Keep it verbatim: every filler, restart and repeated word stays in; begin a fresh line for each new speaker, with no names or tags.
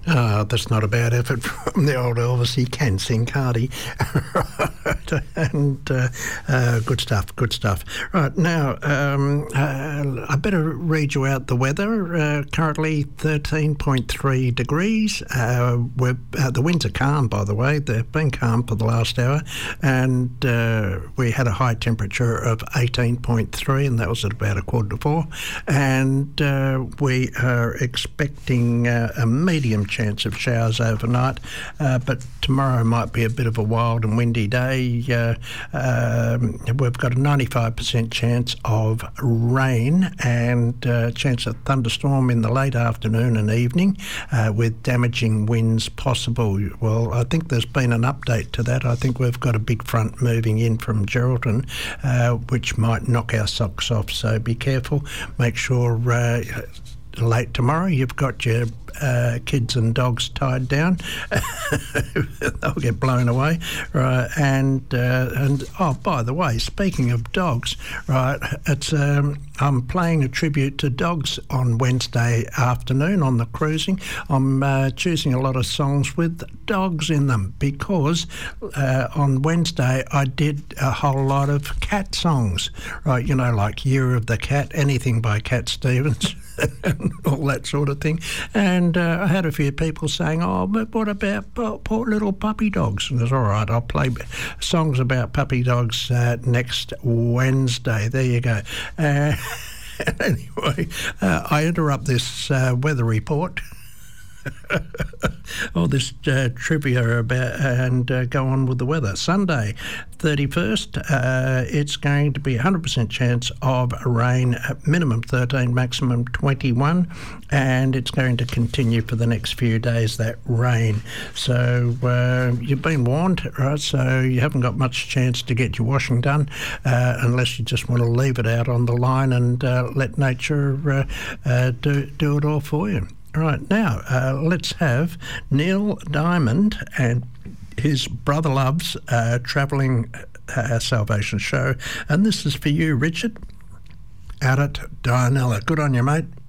Uh, that's not a bad effort from the old Elvis. He can sing, can't he? Right. And uh, uh, good stuff, good stuff. Right, now, um, uh, I better read you out the weather. Uh, currently thirteen point three degrees. Uh, we're, uh, the winds are calm, by the way. They've been calm for the last hour. And uh, we had a high temperature of eighteen point three, and that was at about a quarter to four. And uh, we are expecting uh, a medium chance of showers overnight, uh, but tomorrow might be a bit of a wild and windy day. Uh, um, we've got a ninety-five percent chance of rain and a uh, chance of thunderstorm in the late afternoon and evening, uh, with damaging winds possible. Well, I think there's been an update to that. I think we've got a big front moving in from Geraldton, uh, which might knock our socks off, so be careful. Make sure uh, late tomorrow you've got your uh, kids and dogs tied down. They'll get blown away, right? And uh, and oh, by the way, speaking of dogs, right? It's um, I'm playing a tribute to dogs on Wednesday afternoon on the cruising. I'm uh, choosing a lot of songs with dogs in them because uh, on Wednesday I did a whole lot of cat songs, right? You know, like Year of the Cat, anything by Cat Stevens. And all that sort of thing. And uh, I had a few people saying, oh, but what about poor, poor little puppy dogs? And I was all right, I'll play songs about puppy dogs uh, next Wednesday. There you go. Uh, anyway, uh, I interrupt this uh, weather report. All this uh, trivia about and uh, go on with the weather. Sunday, thirty-first, uh, it's going to be one hundred percent chance of rain, at minimum thirteen, maximum twenty-one, and it's going to continue for the next few days, that rain. So uh, you've been warned, right? So you haven't got much chance to get your washing done uh, unless you just want to leave it out on the line and uh, let nature uh, uh, do, do it all for you. Right, now, uh, let's have Neil Diamond and his Brother Love's uh, Travelling uh, Salvation Show. And this is for you, Richard, out at Dianella. Good on you, mate.